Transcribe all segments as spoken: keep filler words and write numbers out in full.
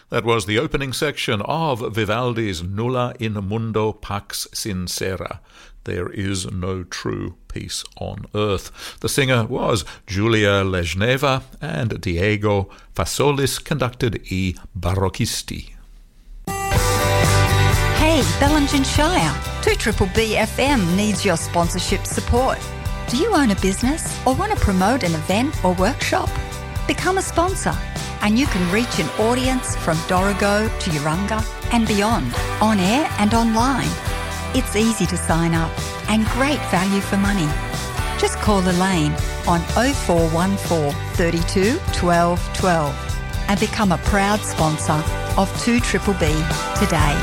That was the opening section of Vivaldi's Nulla in mundo pax sincera. There is no true peace on earth. The singer was Giulia Legneva, and Diego Fasolis conducted I Barocchisti. Hey, Bellingen Shire, two Triple B F M needs your sponsorship support. Do you own a business or want to promote an event or workshop? Become a sponsor, and you can reach an audience from Dorrigo to Urunga and beyond, on air and online. It's easy to sign up and great value for money. Just call Elaine on oh four one four, thirty-two, twelve, twelve and become a proud sponsor of two Triple B today.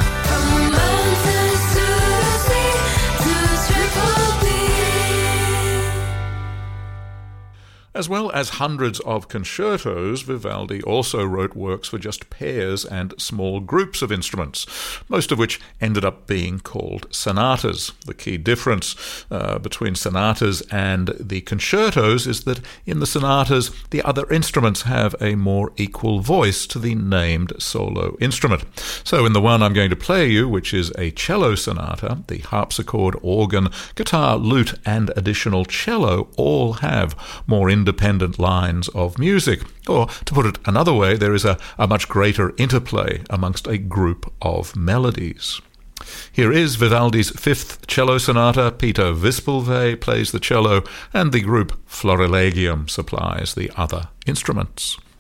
As well as hundreds of concertos, Vivaldi also wrote works for just pairs and small groups of instruments, most of which ended up being called sonatas. The key difference uh, between sonatas and the concertos is that in the sonatas, the other instruments have a more equal voice to the named solo instrument. So in the one I'm going to play you, which is a cello sonata, the harpsichord, organ, guitar, lute, and additional cello all have more independent lines of music. Or, to put it another way, there is a, a much greater interplay amongst a group of melodies. Here is Vivaldi's fifth cello sonata. Peter Vispilve plays the cello, and the group Florilegium supplies the other instruments.